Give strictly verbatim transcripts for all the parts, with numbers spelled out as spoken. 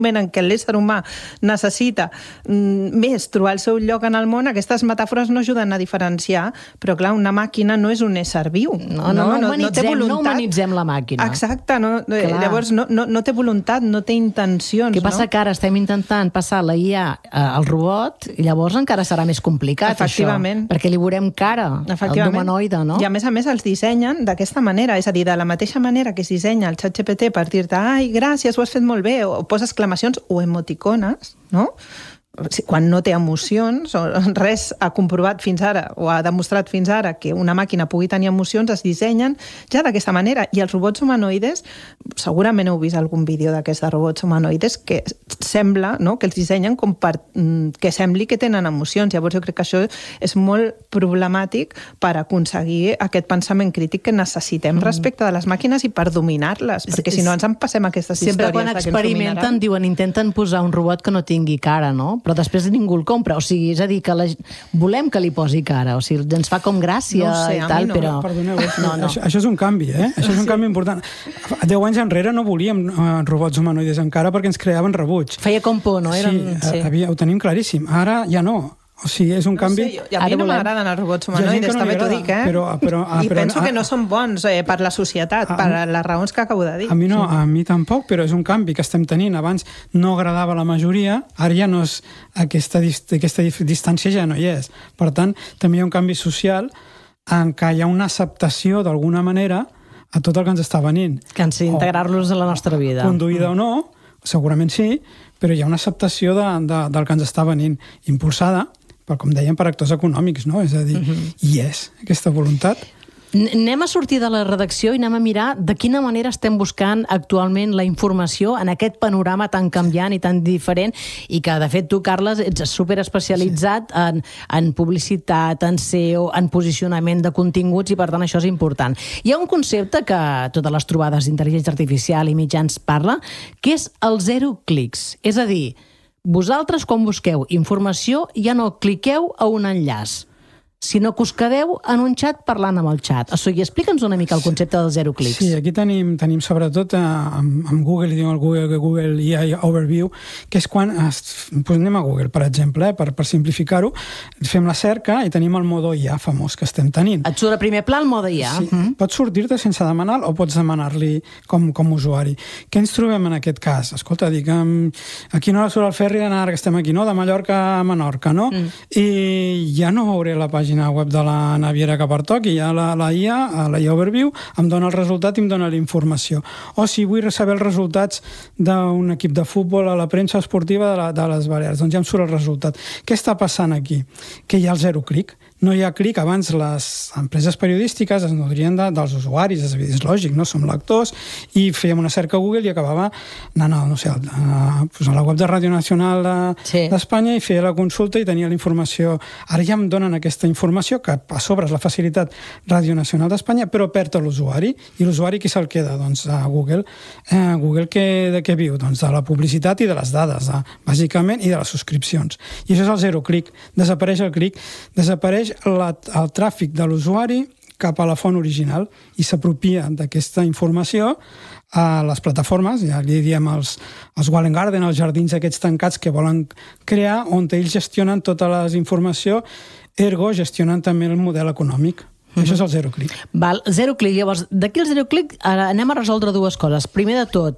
en què l'ésser humà necessita mm, més trobar el seu lloc en el món, aquestes metàfores no ajuden a diferenciar, però clar, una màquina no és un ésser viu. No, no, no, no, humanitzem, no, té voluntat. No humanitzem la màquina. Exacte, no, llavors no, no, no té voluntat, no té intencions. Què passa no? que ara estem intentant passar la I A al robot i llavors encara serà més complicat Efectivament. Això, perquè li veurem cara al humanoide, no? I a més a més els dissenyen d'aquesta manera, és a dir, de la mateixa manera que es dissenya el ChatGPT per dir-te ai, gràcies, ho has fet molt bé, o poses exclamacions o emoticones, no? Quan no té emocions, o res ha comprovat fins ara o ha demostrat fins ara que una màquina pugui tenir emocions, es dissenyen ja d'aquesta manera. I els robots humanoides, segurament heu vist algun vídeo d'aquests de robots humanoides que sembla, no?, que els dissenyen com per que sembli que tenen emocions. Llavors jo crec que això és molt problemàtic per aconseguir aquest pensament crític que necessitem mm. respecte de les màquines i per dominar-les, perquè si no ens en passem aquestes Sempre històries. Sempre quan experimenten diuen, intenten posar un robot que no tingui cara, no? Però després ningú el compra, o sigui, és a dir, que la... volem que li posi cara, o sigui, ens fa com gràcia no sé, i tal, no. però... Perdoneu, no, no. Això, això és un canvi, eh? Això és un sí. canvi important. Deu anys enrere no volíem uh, robots humanoides encara perquè ens creaven rebuig. Feia com por, no? Eren... Sí, sí. Havia, ho tenim claríssim. Ara ja no. O sigui, és un no canvi... Sé, a mi no m'agraden els robots humanoides, no també t'ho dic, eh? Però, però, ah, I però, penso ah, que no són bons eh, per la societat, ah, per les raons que acabo de dir. A mi no, a mi tampoc, però és un canvi que estem tenint. Abans no agradava la majoria, ara ja no és aquesta, aquesta distància ja no hi és. Per tant, també hi ha un canvi social en què hi ha una acceptació d'alguna manera a tot el que ens està venint. Que ens integrar-los a la nostra vida. Conduïda o no, segurament sí, però hi ha una acceptació de, de, del que ens està venint, impulsada, però com dèiem, per actors econòmics, no? És a dir, uh-huh. hi és aquesta voluntat. Anem a sortir de la redacció i anem a mirar de quina manera estem buscant actualment la informació en aquest panorama tan canviant i tan diferent i que, de fet, tu, Carles, ets superespecialitzat sí. en, en publicitat, en S E O, en posicionament de continguts i, per tant, això és important. Hi ha un concepte que totes les trobades d'intel·ligència artificial i mitjans parla, que és el zero clics. És a dir, vosaltres, quan busqueu informació, ja no cliqueu a un enllaç, sinó que us quedeu en un xat parlant amb el xat. O sigui, explica'ns una mica el concepte del zero clics. Sí, aquí tenim, tenim sobretot eh, amb, amb Google, i diuen el Google, Google I A Overview, que és quan, es, doncs anem a Google, per exemple, eh, per, per simplificar-ho, fem la cerca i tenim el modo I A famós que estem tenint. Et surt a primer pla el mode I A. Sí, mm-hmm. Pots sortir-te sense demanar o pots demanar-li com, com a usuari. Què ens trobem en aquest cas? Escolta, dic, a quina hora surt el ferri d'anar, que estem aquí, no? De Mallorca a Menorca, no? Mm. I ja no veuré la pàgina web de la naviera que pertoqui, ja la, la I A, la I A Overview, em dona el resultat i em dona la informació. O si vull saber els resultats d'un equip de futbol a la premsa esportiva de, la, de les Balears, doncs ja em surt el resultat. Què està passant aquí? Que hi ha el zero clic. No hi ha clic. Abans les empreses periodístiques es nodrien de, dels usuaris, és, és lògic, no? Som lectors, i fèiem una cerca a Google i acabava anant a, no sé, a, a, a la web de Ràdio Nacional d'Espanya de, sí. i feia la consulta i tenia la informació. Ara ja em donen aquesta informació, que a sobre és la facilitat Ràdio Nacional d'Espanya, però perd l'usuari. I l'usuari qui se'l queda? Doncs a Google. Eh, Google que, de què viu? Doncs de la publicitat i de les dades, eh, bàsicament, i de les subscripcions. I això és el zero clic. Desapareix el clic, desapareix La, el tràfic de l'usuari cap a la font original i s'apropia d'aquesta informació a les plataformes, ja li diem els, els Walled Garden, els jardins aquests tancats que volen crear, on ells gestionen tota la informació, ergo gestionen també el model econòmic. Mm-hmm. Això és el zero clic. Val, zero clic. Llavors, d'aquí el zero clic anem a resoldre dues coses. Primer de tot,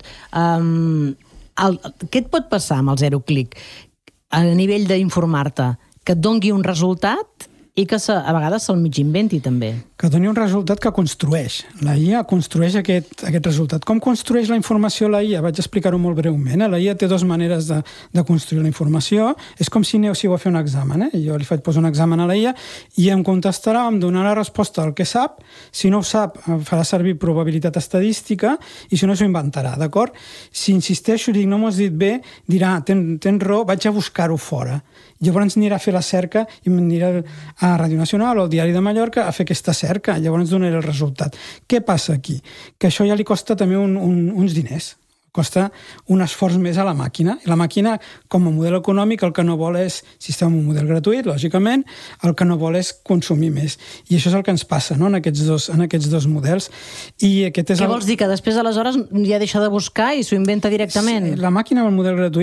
um, el, què et pot passar amb el zero clic a nivell d'informar-te? Que et dongui un resultat i que a vegades se'l mig inventi, també. Que doni un resultat que construeix. La I A construeix aquest, aquest resultat. Com construeix la informació la I A? Vaig explicar-ho molt breument. Eh? La I A té dues maneres de, de construir la informació. És com si aneu a fer un examen. Eh? Jo li faig posar un examen a la I A i em contestarà, em donarà resposta al que sap. Si no ho sap, farà servir probabilitat estadística i si no, s'ho inventarà, d'acord? Si insisteixo i dic, no m'ho has dit bé, dirà, tens ten raó, vaig a buscar-ho fora. Llavors anirà a fer la cerca i m'anirà a Ràdio Nacional o al Diari de Mallorca a fer aquesta cerca. Llavors donaré el resultat. Què passa aquí? Que això ja li costa també un, un, uns diners. costa un esforç més a la màquina. I la màquina, com a model econòmic, el que no vol és, si estem en un model gratuït, lògicament, el que no vol és consumir més. I això és el que ens passa, no?, en aquests dos, en aquests dos models. I aquest és Què el... vols dir? Que després, aleshores, ja deixa de buscar i s'ho inventa directament? La màquina amb el model gratuït